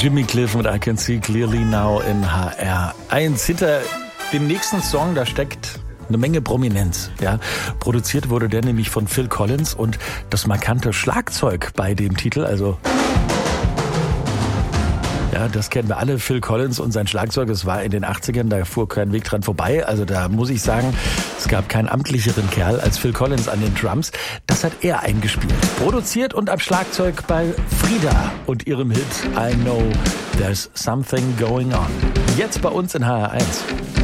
Jimmy Cliff mit I Can See Clearly Now in HR1. Hinter dem nächsten Song, da steckt eine Menge Prominenz. Ja. Produziert wurde der nämlich von Phil Collins und das markante Schlagzeug bei dem Titel, also ja, das kennen wir alle, Phil Collins und sein Schlagzeug, es war in den 80ern, da fuhr kein Weg dran vorbei. Also da muss ich sagen, es gab keinen amtlicheren Kerl als Phil Collins an den Drums. Das hat er eingespielt. Produziert und am Schlagzeug bei Frida und ihrem Hit I Know There's Something Going On. Jetzt bei uns in HR1.